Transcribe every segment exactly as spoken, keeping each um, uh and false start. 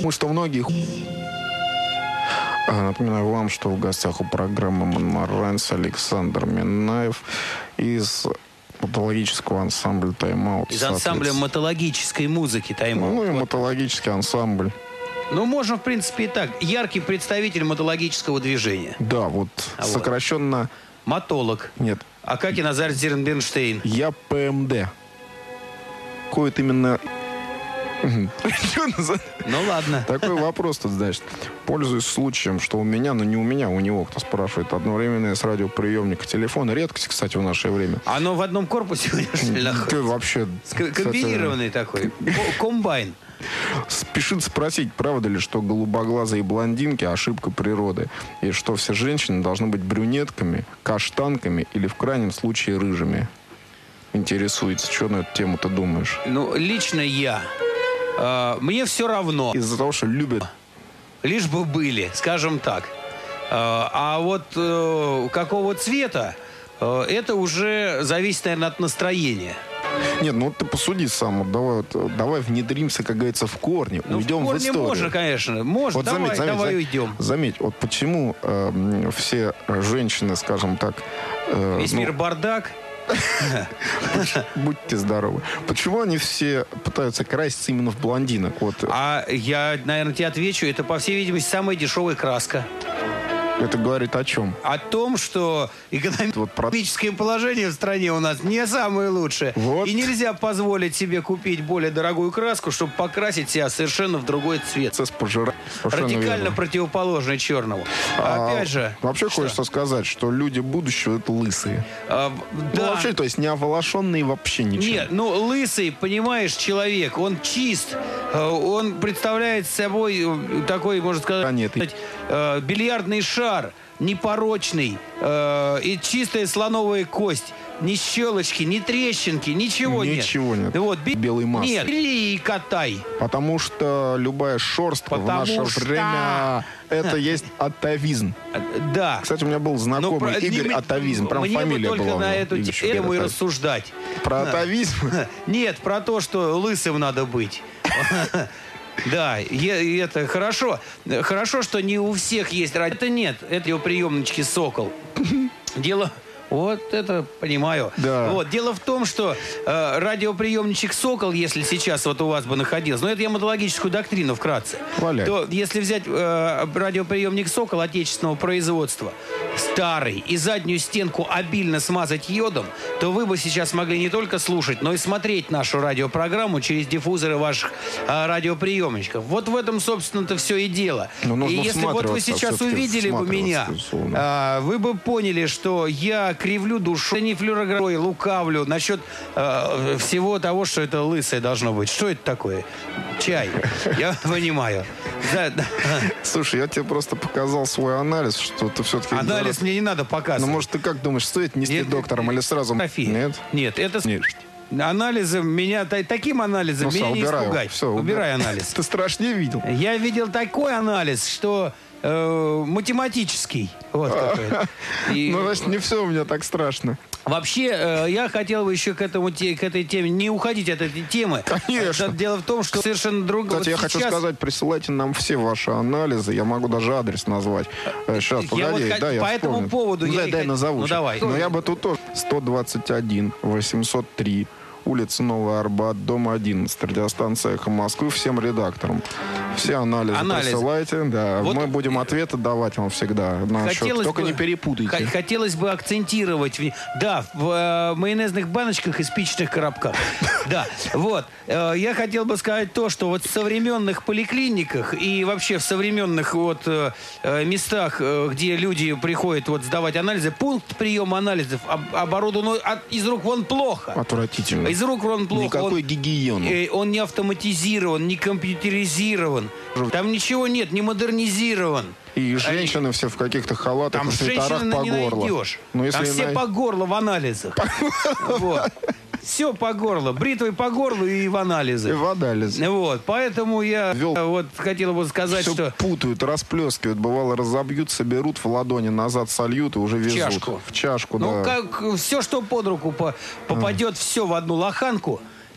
Потому что многие... Напоминаю вам, что в гостях у программы «Монмаранс» Александр Минаев из мотологического ансамбля «Тайм-аут». Из ансамбля мотологической музыки «Тайм-аут». Ну и мотологический ансамбль. Ну, можно, в принципе, и так. Яркий представитель мотологического движения. Да, вот а сокращенно... Вот. Мотолог. Нет. Акакий Назарь Зернбернштейн. Я ПМД. Какое-то именно... Ну ладно. Такой вопрос тут, значит. Пользуясь случаем, что у меня, но не у меня, у него, кто спрашивает, одновременно с радиоприемника телефона. Редкость, кстати, в наше время. Оно в одном корпусе у него, что ли, находится? Ты вообще... Комбинированный такой. Комбайн. Спешит спросить, правда ли, что голубоглазые блондинки – ошибка природы, и что все женщины должны быть брюнетками, каштанками или, в крайнем случае, рыжими. Интересуется, что на эту тему ты думаешь? Ну, лично я. Э, мне все равно. Из-за того, что любят. Лишь бы были, скажем так. Э, а вот э, какого цвета, э, это уже зависит, наверное, от настроения. Нет, ну вот ты посуди сам. Вот давай, вот, давай внедримся, как говорится, в корни. Ну, уйдем в корне в историю. можно, конечно. Можно. Вот давай, заметь, заметь, давай заметь, уйдем. Заметь, вот почему э, все женщины, скажем так... Э, Весь ну, мир бардак. Будьте здоровы. Почему они все пытаются краситься именно в блондинок? Вот. А я, наверное, тебе отвечу. Это, по всей видимости, самая дешевая краска. Это говорит о чем? О том, что экономическое вот положение в стране у нас не самое лучшее. Вот. И нельзя позволить себе купить более дорогую краску, чтобы покрасить себя совершенно в другой цвет. Пожира... Радикально верно. Противоположный черному. А, Опять же... Вообще что? хочется сказать, что люди будущего — это лысые. А, ну, да. вообще, то есть не оволошенные вообще ничего. Нет, ну, лысый, понимаешь, человек, он чист. Он представляет собой такой, можно сказать, Планеты. бильярдный шар, непорочный, э, и чистая слоновая кость. Ни щелочки, ни трещинки, ничего, ничего нет. нет. Вот, би... Белый масс. Нет, бери и катай. Потому что любая шерстка Потому в наше что... время это есть атовизм. Да. Кстати, у меня был знакомый про... Игорь не... Атовизм. Прям Мне фамилия бы только была. на эту Игорь тему и Атовизм. рассуждать. Про атовизм? Нет, про то, что лысым надо быть. Да, и это хорошо. Хорошо, что не у всех есть радио. Это нет, это его приемнички «Сокол». Дело... Вот это понимаю. Да. Вот. Дело в том, что э, радиоприемничек «Сокол», если сейчас вот у вас бы находился, но это я мотологическую доктрину вкратце, Валяй. то если взять э, радиоприемник «Сокол» отечественного производства, старый, и заднюю стенку обильно смазать йодом, то вы бы сейчас могли не только слушать, но и смотреть нашу радиопрограмму через диффузоры ваших э, радиоприемничков. Вот в этом, собственно-то, все и дело. Но И если вот вы сейчас увидели бы меня, э, вы бы поняли, что я кривлю душу, не флюорографию, лукавлю насчет э, всего того, что это лысое должно быть. Что это такое? Чай. Я понимаю. Да, да. Слушай, я тебе просто показал свой анализ, что ты все-таки... Анализ мне не надо показывать. Ну, может, ты как думаешь, стоит нести Нет, доктором или сразу... Нет? Нет, это... Нет. Анализом меня... Таким анализом Ну, меня все, не убираю. испугать. Все, убирай анализ. Ты страшнее видел. Я видел такой анализ, что... Э, математический. Вот какой. И... Ну, значит, не все у меня так страшно. Вообще, э, я хотел бы еще к, этому, к этой теме, не уходить от этой темы. Конечно. Дело в том, что совершенно другое. Кстати, вот я сейчас... хочу сказать, присылайте нам все ваши анализы. Я могу даже адрес назвать. Сейчас, погоди, вот, да, я по вспомню. этому поводу... Ну, я дай, дай хот... назову. Ну, давай. Но я бы тут тоже. сто двадцать один восемьсот три улица Новый Арбат, дом одиннадцать, радиостанция «Эхо Москвы», всем редакторам. Все анализы, анализы. присылайте. Да. Вот мы будем ответы давать вам всегда. На счет. Только бы, не перепутайте. Хотелось бы акцентировать. Да, в э, майонезных баночках и спичечных коробках. Да, вот. Э, я хотел бы сказать то, что вот в современных поликлиниках и вообще в современных вот э, местах, э, где люди приходят вот сдавать анализы, пункт приема анализов об, оборудован ну, от, из рук вон плохо. Отвратительно. Из рук вон плохо. Никакой он, гигиены. Э, он не автоматизирован, не компьютеризирован. Там ничего нет, не модернизирован. И женщины а, все в каких-то халатах, там в свитерах по не горло. Найдешь. Ну, если там все най... по горло в анализах. Вот. Все по горло. Бритвой по горлу и в анализы. И в анализы. Вот. Поэтому я Вел... вот хотел бы сказать, все что... путают, расплескивают. Бывало, разобьют, соберут в ладони, назад сольют и уже везут. В чашку. В чашку, ну, да. Ну, как все, что под руку по попадет, mm. все в одну лоханку.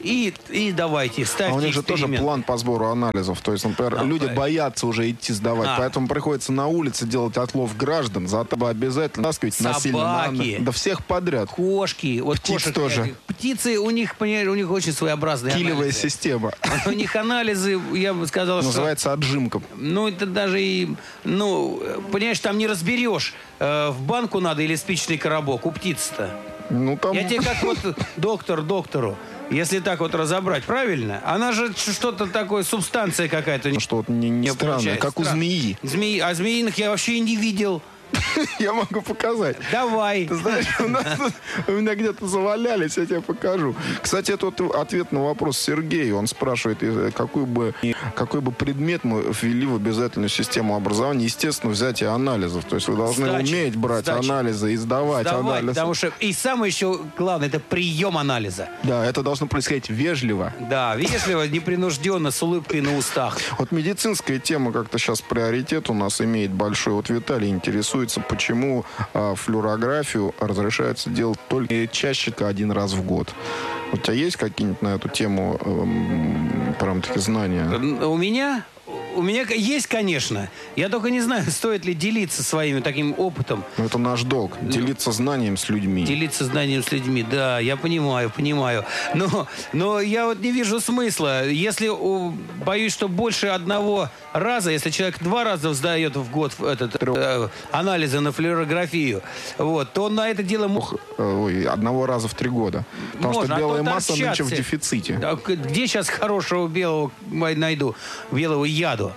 и, и давайте, ставьте А у них же тоже план по сбору анализов. То есть, например, а, люди а... боятся уже идти сдавать, а. поэтому приходится на улице делать отлов граждан. Зато обязательно таскивать насильно. На... Да всех подряд. Кошки. Вот птиц кошек, тоже. Птицы, у них, понимаешь, у них очень своеобразные Килевая анализы. система. У них анализы, я бы сказал, что... Называется отжимка. Ну, это даже и... Ну, понимаешь, там не разберешь, э, в банку надо или спичечный коробок. У птиц-то. Ну, там... Я тебе как вот доктор доктору. Если так вот разобрать, правильно? Она же что-то такое, субстанция какая-то. Что-то не, не странное, как Стран. у змеи. Змеи. А змеиных я вообще и не видел. Я могу показать. Давай. Ты знаешь, у, нас тут, у меня где-то завалялись, я тебе покажу. Кстати, это вот ответ на вопрос Сергея. Он спрашивает, какой бы, какой бы предмет мы ввели в обязательную систему образования. Естественно, взятие анализов. То есть вы должны Сдача. уметь брать Сдача. анализы и сдавать, сдавать анализы. Потому что и самое еще главное, это прием анализа. Да, это должно происходить вежливо. Да, вежливо, непринужденно, с улыбкой на устах. Вот медицинская тема как-то сейчас приоритет у нас имеет большой. Вот Виталий интересуется, почему а, флюорографию разрешается делать только чаще один раз в год. У тебя есть какие-нибудь на эту тему эм, прям такие знания? У меня... У меня есть, конечно. Я только не знаю, стоит ли делиться своим таким опытом. Но это наш долг. Делиться знанием с людьми. Делиться знанием с людьми, да, я понимаю, понимаю. Но, но я вот не вижу смысла. Если боюсь, что больше одного раза, если человек два раза сдает в год этот, э, анализы на флюорографию, вот, то на это дело... Ох, ой, одного раза в три года. Потому Можно, что белая а масса нынче в дефиците. Где сейчас хорошего белого найду? Белого яду?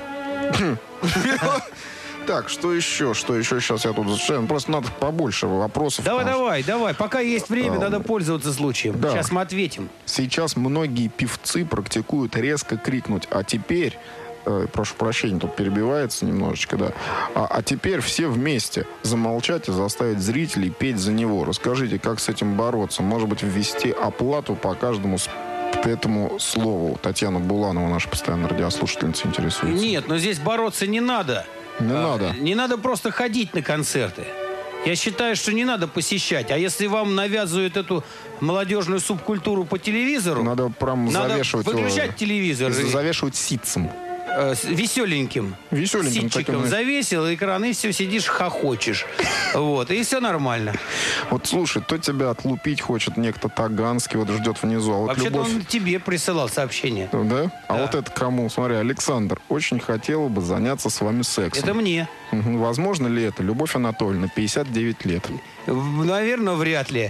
Так, что еще? Что еще сейчас я тут зачитаю? Просто надо побольше вопросов. Давай, давай, что... давай. Пока есть время, а, надо пользоваться случаем. Да. Сейчас мы ответим. Сейчас многие певцы практикуют резко крикнуть. А теперь... Э, прошу прощения, тут перебивается немножечко, да. А, а теперь все вместе замолчать и заставить зрителей петь за него. Расскажите, как с этим бороться? Может быть, ввести оплату по каждому этому слову? Татьяна Буланова, наша постоянная радиослушательница, интересуется. Нет, но здесь бороться не надо. Не а, надо. Не надо просто ходить на концерты. Я считаю, что не надо посещать. А если вам навязывают эту молодежную субкультуру по телевизору... Надо прям надо завешивать... выключать телевизор. Завешивать ситцем. Э, веселеньким. Веселеньким. Ситчиком таким... завесил экран, и все, сидишь, хохочешь. Вот, и все нормально. Вот слушай, то тебя отлупить хочет некто Таганский, вот ждет внизу. А вот Вообще-то любовь... он тебе присылал сообщение. Да? Да? А вот это кому? Смотри, Александр, очень хотела бы заняться с вами сексом. Это мне. Возможно ли это? Любовь Анатольевна, пятьдесят девять лет. Наверное, вряд ли.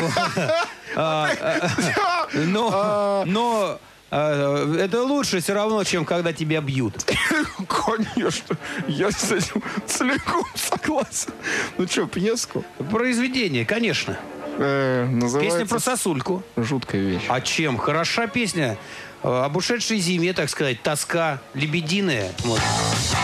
Но... но это лучше все равно, чем когда тебя бьют. Конечно. Я с этим целиком согласен. Ну что, пьеску? Произведение, конечно. Э, называется... Песня про сосульку. Жуткая вещь. А чем? Хороша песня. Об ушедшей зиме, так сказать. Тоска лебединая. Вот.